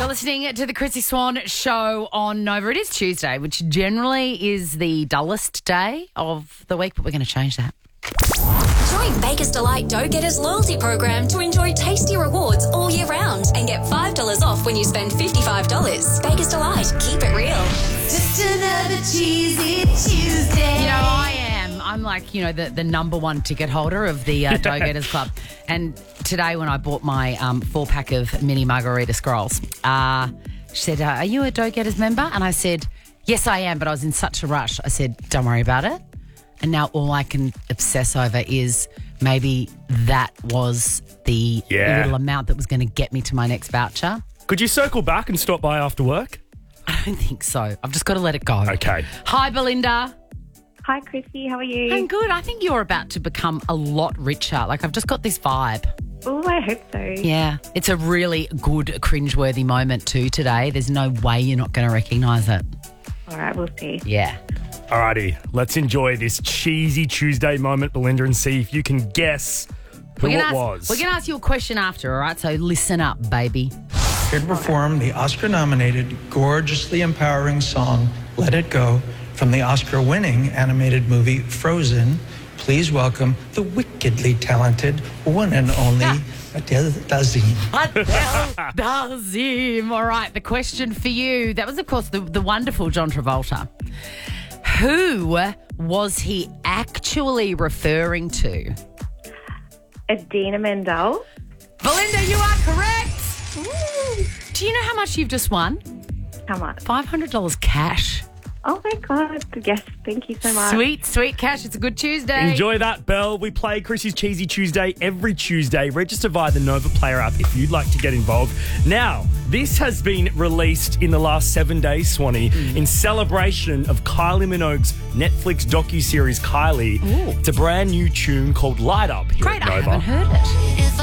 You're listening to the Chrissy Swan Show on Nova. It is Tuesday, which generally is the dullest day of the week, but we're going to change that. Join Baker's Delight Dough Getters loyalty program to enjoy tasty rewards all year round and get $5 off when you spend $55. Baker's Delight, keep it real. Just another cheesy Tuesday. You know, I'm like, the number one ticket holder of the Dough Getters Club. And today when I bought my 4-pack of mini margarita scrolls, she said, are you a Dough Getters member? And I said, yes, I am, but I was in such a rush. I said, don't worry about it. And now all I can obsess over is maybe that was the little amount that was going to get me to my next voucher. Could you circle back and stop by after work? I don't think so. I've just got to let it go. Okay. Hi, Belinda. Hi, Chrissy. How are you? I'm good. I think you're about to become a lot richer. Like, I've just got this vibe. Oh, I hope so. Yeah. It's a really good cringeworthy moment too today. There's no way you're not going to recognise it. All right, we'll see. Yeah. Alrighty, let's enjoy this cheesy Tuesday moment, Belinda, and see if you can guess who it was. We're going to ask you a question after, all right? So listen up, baby. Here to perform the Oscar-nominated, gorgeously empowering song, Let It Go, from the Oscar-winning animated movie Frozen, please welcome the wickedly talented one and only Adele Dazeem. Adele Dazeem. All right, the question for you. That was, of course, the wonderful John Travolta. Who was he actually referring to? Adina Menzel. Belinda, you are correct. Ooh. Do you know how much you've just won? How much? $500 cash. Oh, my God. Yes, thank you so much. Sweet, sweet cash. It's a good Tuesday. Enjoy that, Belle. We play Chrissy's Cheesy Tuesday every Tuesday. Register via the Nova Player app if you'd like to get involved. Now, this has been released in the last 7 days, Swanee, in celebration of Kylie Minogue's Netflix docuseries Kylie. Ooh. It's a brand new tune called Light Up here Great, at I Nova. haven't heard it.